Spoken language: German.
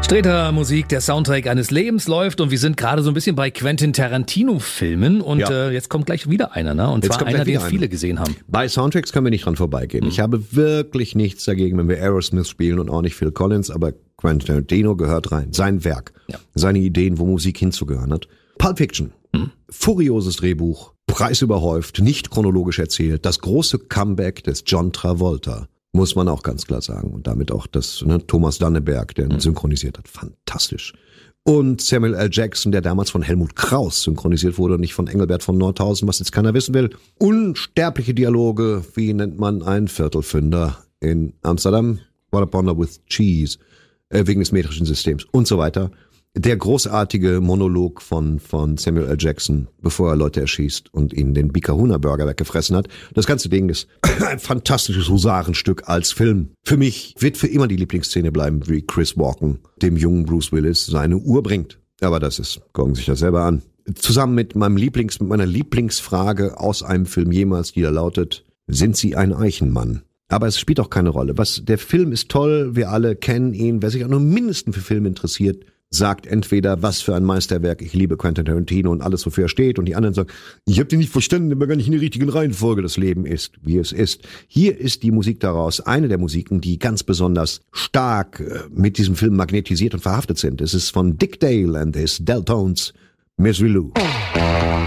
Streter Musik, der Soundtrack eines Lebens läuft und wir sind gerade so ein bisschen bei Quentin Tarantino-Filmen und jetzt kommt gleich wieder einer, ne? Und zwar einer, den viele gesehen haben. Bei Soundtracks können wir nicht dran vorbeigehen. Ich habe wirklich nichts dagegen, wenn wir Aerosmith spielen und auch nicht Phil Collins, aber Quentin Tarantino gehört rein. Sein Werk, seine Ideen, wo Musik hinzugehören hat. Pulp Fiction, furioses Drehbuch, preisüberhäuft, nicht chronologisch erzählt, das große Comeback des John Travolta. Muss man auch ganz klar sagen. Und damit auch das Thomas Danneberg, der ihn synchronisiert hat. Fantastisch. Und Samuel L. Jackson, der damals von Helmut Kraus synchronisiert wurde und nicht von Engelbert von Nordhausen, was jetzt keiner wissen will. Unsterbliche Dialoge, wie nennt man einen Viertelfünder in Amsterdam? What a Pounder with Cheese, wegen des metrischen Systems und so weiter. Der großartige Monolog von Samuel L. Jackson, bevor er Leute erschießt und ihnen den Bikahuna-Burger weggefressen hat. Das ganze Ding ist ein fantastisches Husarenstück als Film. Für mich wird für immer die Lieblingsszene bleiben, wie Chris Walken dem jungen Bruce Willis seine Uhr bringt. Aber gucken Sie sich das selber an. Zusammen mit meiner Lieblingsfrage aus einem Film jemals, die da lautet, sind Sie ein Eichenmann? Aber es spielt auch keine Rolle. Der Film ist toll, wir alle kennen ihn. Wer sich auch nur mindestens für Filme interessiert, sagt entweder, was für ein Meisterwerk, ich liebe Quentin Tarantino und alles, wofür er steht. Und die anderen sagen, ich habe den nicht verstanden, aber gar nicht in der richtigen Reihenfolge. Das Leben ist, wie es ist. Hier ist die Musik daraus eine der Musiken, die ganz besonders stark mit diesem Film magnetisiert und verhaftet sind. Es ist von Dick Dale and his Deltones, Misery Lou.